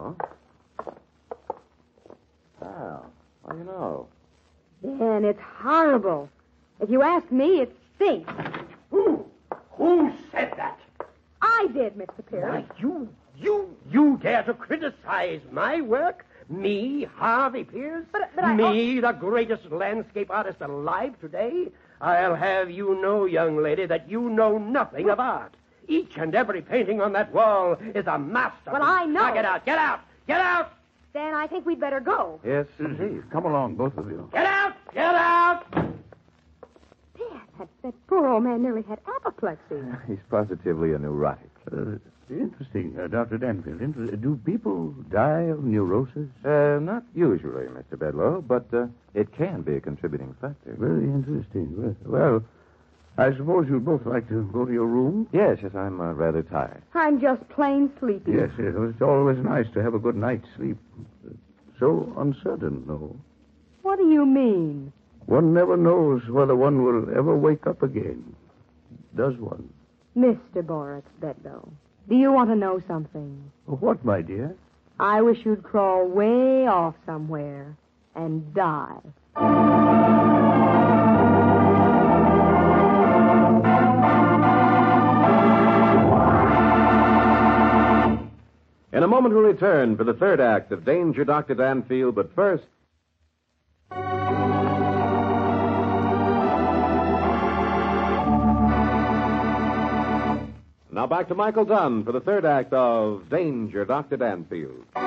Oh? Well, how do you know? Dan, it's horrible. If you ask me, it stinks. Who said that? I did, Mr. Pierce. Why, you dare to criticize my work? Me, Harvey Pierce? But Me, the greatest landscape artist alive today? I'll have you know, young lady, that you know nothing of art. Each and every painting on that wall is a masterpiece. Well, I know. Now get out, get out, get out! Dan, I think we'd better go. Yes, indeed. Come along, both of you. Get out, get out! Dan, that poor old man nearly had apoplexy. He's positively a neurotic. Interesting, Dr. Danfield. Do people die of neurosis? Not usually, Mr. Bedlow, but it can be a contributing factor. Very interesting. Well, I suppose you'd both like to go to your room? Yes, I'm rather tired. I'm just plain sleepy. Yes. It's always nice to have a good night's sleep. So uncertain, though. What do you mean? One never knows whether one will ever wake up again. Does one? Mr. Boris Bedlow, do you want to know something? What, my dear? I wish you'd crawl way off somewhere and die. In a moment, we'll return for the third act of Danger, Dr. Danfield, but first... Now back to Michael Dunn for the third act of Danger, Dr. Danfield.